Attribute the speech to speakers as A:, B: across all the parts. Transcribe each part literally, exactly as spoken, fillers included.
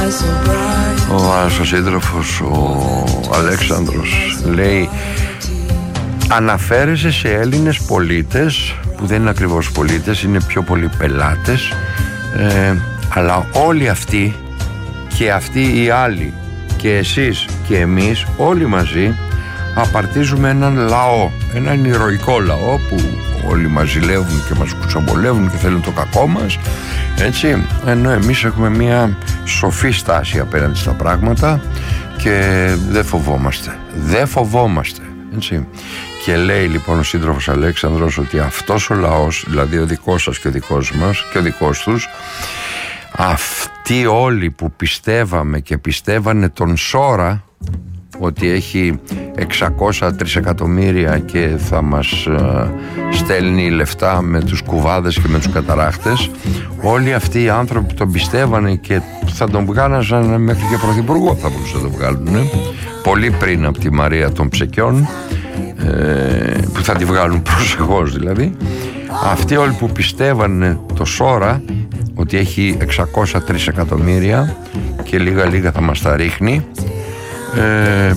A: Ο άλλος ο σύντροφος, ο Αλέξανδρος, λέει: αναφέρεσαι σε Έλληνες πολίτες που δεν είναι ακριβώς πολίτες, είναι πιο πολλοί πελάτες, ε, αλλά όλοι αυτοί και αυτοί οι άλλοι και εσείς και εμείς όλοι μαζί απαρτίζουμε έναν λαό, έναν ηρωικό λαό που όλοι μας ζηλεύουν και μας κουτσομπολεύουν και θέλουν το κακό μας, έτσι, ενώ εμείς έχουμε μια σοφή στάση απέναντι στα πράγματα και δεν φοβόμαστε, δεν φοβόμαστε, έτσι. Και λέει λοιπόν ο σύντροφος Αλέξανδρος ότι αυτός ο λαός, δηλαδή ο δικός σας και ο δικός μας και ο δικός τους, αυτοί όλοι που πιστεύαμε και πιστεύανε τον Σόρα ότι έχει εξακόσια τρισεκατομμύρια και θα μας ε, στέλνει λεφτά με τους κουβάδες και με τους καταράχτες, όλοι αυτοί οι άνθρωποι που τον πιστεύανε και θα τον βγάλαζαν μέχρι και πρωθυπουργό, θα μπορούσαν να τον βγάλουν, ε, πολύ πριν από τη Μαρία των Ψεκιών, ε, που θα τη βγάλουν προσεχώς δηλαδή, αυτοί όλοι που πιστεύανε το Σόρα ότι έχει εξακόσια τρισεκατομμύρια και λίγα λίγα θα μας τα ρίχνει, ε,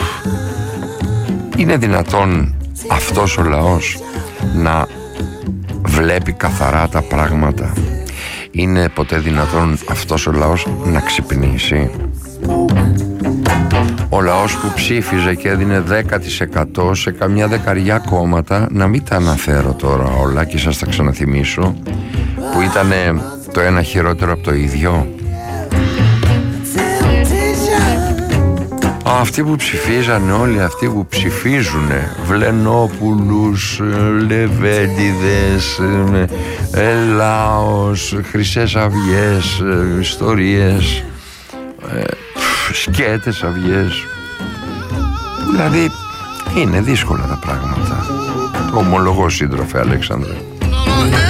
A: είναι δυνατόν αυτός ο λαός να βλέπει καθαρά τα πράγματα? Είναι ποτέ δυνατόν αυτός ο λαός να ξυπνήσει? Ο λαός που ψήφιζε και έδινε δέκα τοις εκατό σε καμιά δεκαριά κόμματα, να μην τα αναφέρω τώρα όλα και σας τα ξαναθυμίσω, που ήταν το ένα χειρότερο από το ίδιο. Αυτοί που ψηφίζανε, όλοι αυτοί που ψηφίζουνε, Βλενόπουλους, Λεβέντιδες, Ελάος, Χρυσές Αυγές, ιστορίες, σκέτες αυγές, δηλαδή είναι δύσκολα τα πράγματα. Το ομολογώ, σύντροφε Αλέξανδρε.